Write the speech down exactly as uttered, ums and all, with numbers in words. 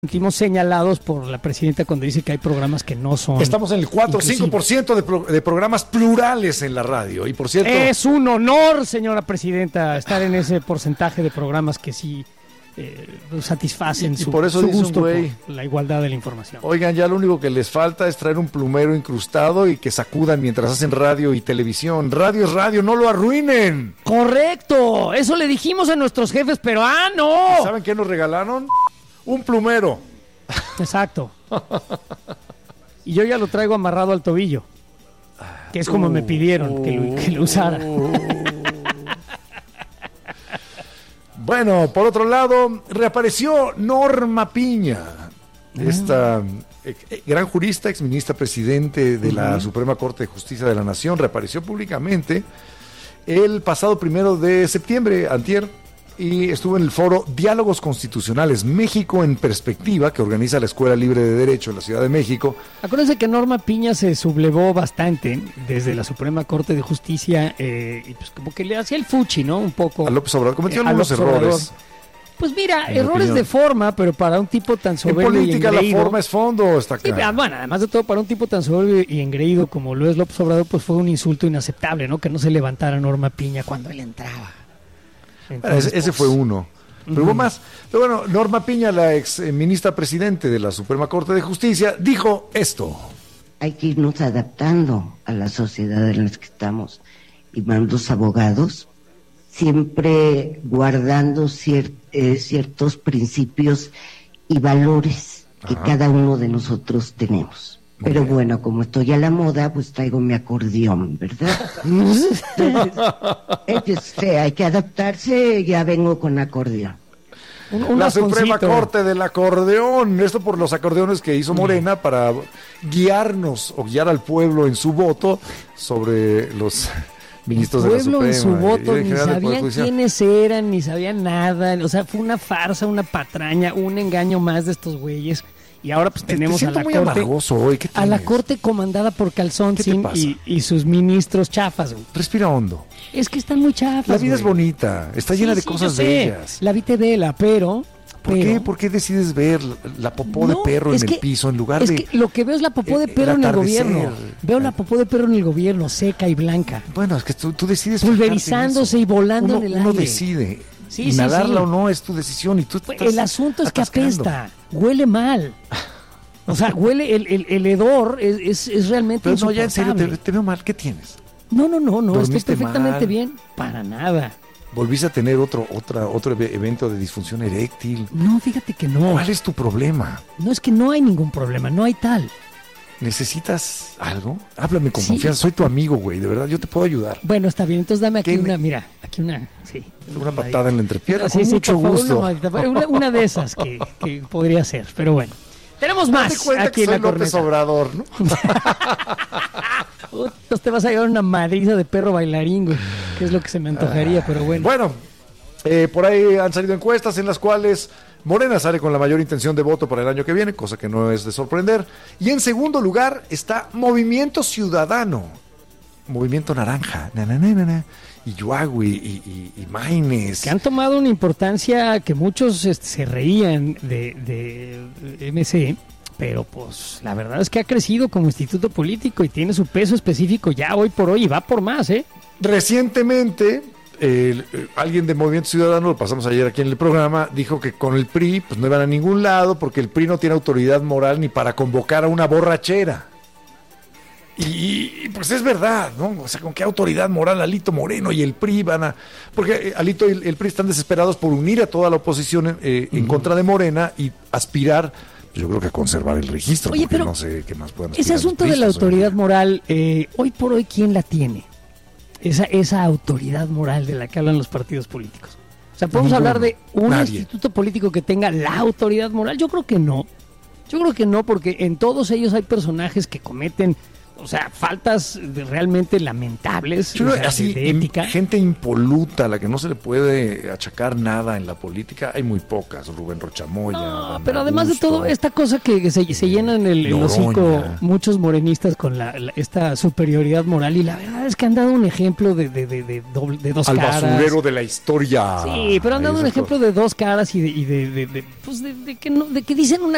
sentimos señalados por la presidenta cuando dice que hay programas que no son. Estamos en el cuatro o cinco por ciento de, pro, de programas plurales en la radio. Y por cierto, es un honor, señora presidenta, estar en ese porcentaje de programas que sí eh, satisfacen y, su, y por eso su dice gusto un güey, por la igualdad de la información. Oigan, ya lo único que les falta es traer un plumero incrustado y que sacudan mientras hacen radio y televisión. Radio es radio, no lo arruinen. Correcto, eso le dijimos a nuestros jefes, pero ¡ah, no! ¿Saben qué nos regalaron? Un plumero. Exacto. Y yo ya lo traigo amarrado al tobillo, que es como uh, me pidieron uh, que, lo, que lo usara. Uh. Bueno, por otro lado, reapareció Norma Piña, uh. esta eh, gran jurista, exministra presidente de uh-huh. la Suprema Corte de Justicia de la Nación, reapareció públicamente el pasado primero de septiembre, antier, y estuvo en el foro Diálogos Constitucionales México en Perspectiva, que organiza la Escuela Libre de Derecho en la Ciudad de México. Acuérdense que Norma Piña se sublevó bastante desde la Suprema Corte de Justicia, eh, y pues como que le hacía el fuchi, ¿no? Un poco. A López Obrador, cometió eh, algunos errores. Obrador. Pues mira, errores de forma, pero para un tipo tan soberbio en política y engreído, la forma es fondo, está acá. Sí, bueno, además de todo, para un tipo tan soberbio y engreído como lo es López Obrador, pues fue un insulto inaceptable, ¿no? Que no se levantara Norma Piña cuando él entraba. Entonces, ese, ese fue uno. Pero hubo uh-huh. más. Pero bueno, Norma Piña, la ex ministra presidente de la Suprema Corte de Justicia, dijo esto. Hay que irnos adaptando a la sociedad en la que estamos. Y más los abogados, siempre guardando cier- eh, ciertos principios y valores que Ajá. cada uno de nosotros tenemos. Muy Pero bien. Bueno, como estoy a la moda, pues traigo mi acordeón, ¿verdad? Entonces, este, hay que adaptarse, ya vengo con acordeón. Un, un la Suprema Corte del acordeón, esto por los acordeones que hizo Morena para guiarnos o guiar al pueblo en su voto sobre los ministros de la Suprema. El pueblo en su voto, ni sabían quiénes eran, ni sabían nada, o sea, fue una farsa, una patraña, un engaño más de estos güeyes. Y ahora pues tenemos a la muy corte hoy. ¿Qué a la corte comandada por Calzoncin y, y sus ministros chafas, güey. Respira hondo. Es que están muy chafas. La vida güey. es bonita, está llena sí, de sí, cosas bellas. La vi te vela, pero ¿Por pero, qué? ¿Por qué decides ver la popó no, de perro en que, el piso en lugar es de...? Es que lo que veo es la popó de perro el en el gobierno. Veo la popó de perro en el gobierno, seca y blanca. Bueno, es que tú, tú decides... Pulverizándose y volando uno, en el uno aire. Uno decide. Sí, y sí, nadarla sí. o no es tu decisión y tú estás El asunto es atascando. que apesta, huele mal. O sea, huele, el, el, el hedor es, es, es realmente Pero no, ya en serio, te, insoportable. te veo mal, ¿qué tienes? No, no, no, no, estoy perfectamente mal. bien, para nada. ¿Volviste a tener otro, otra, otro evento de disfunción eréctil? No, fíjate que no. ¿Cuál es tu problema? No, es que no hay ningún problema, no hay tal. ¿Necesitas algo? Háblame con Sí. confianza, soy tu amigo, güey, de verdad, yo te puedo ayudar. Bueno, está bien, entonces dame aquí ¿Qué? una, mira, aquí una, sí. Una patada en la entrepierna, sí, con sí, mucho por favor, gusto. Una, una, una de esas que, que podría ser, pero bueno. Tenemos más cuenta aquí que en soy la López corneta. Obrador, ¿no? Entonces te vas a llevar una madriza de perro bailarín, güey, que es lo que se me antojaría, pero bueno. Bueno, eh, por ahí han salido encuestas en las cuales Morena sale con la mayor intención de voto para el año que viene, cosa que no es de sorprender. Y en segundo lugar está Movimiento Ciudadano, Movimiento Naranja, na, na, na, na, na, y Yuagui y, y, y Maines. Que han tomado una importancia que muchos este, se reían de, de M C, pero pues la verdad es que ha crecido como instituto político y tiene su peso específico ya hoy por hoy y va por más, ¿eh? Recientemente, eh, eh, alguien de Movimiento Ciudadano, lo pasamos ayer aquí en el programa, dijo que con el P R I pues no iban a ningún lado porque el P R I no tiene autoridad moral ni para convocar a una borrachera. Y, y pues es verdad, ¿no? O sea, ¿con qué autoridad moral Alito Moreno y el P R I van a...? Porque eh, Alito y el, el P R I están desesperados por unir a toda la oposición eh, uh-huh. en contra de Morena y aspirar, yo creo que a conservar el registro. Oye, porque pero no sé qué más puedan ese asunto de la autoridad moral, eh, hoy por hoy, ¿quién la tiene? Esa, esa autoridad moral de la que hablan los partidos políticos. O sea, ¿podemos Ninguno, hablar de un nadie. instituto político que tenga la autoridad moral? Yo creo que no. Yo creo que no, porque en todos ellos hay personajes que cometen, o sea, faltas de realmente lamentables, Yo, o sea, así, de ética. Gente impoluta, a la que no se le puede achacar nada en la política, hay muy pocas. Rubén Rochamoya. No, pero además de todo, esta cosa que se, se llenan el, el hocico muchos morenistas con la, la, esta superioridad moral, y la verdad es que han dado un ejemplo de, de, de, de, doble, de dos Al caras. Al basurero de la historia. Sí, pero han dado un ejemplo de dos caras y de, y de, de, de, pues de, de, que no, de que dicen una